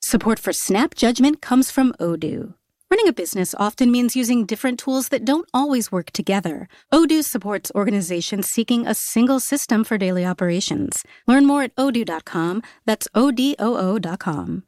Support for Snap Judgment comes from Odoo. Running a business often means using different tools that don't always work together. Odoo supports organizations seeking a single system for daily operations. Learn more at odoo.com. That's ODOO.com.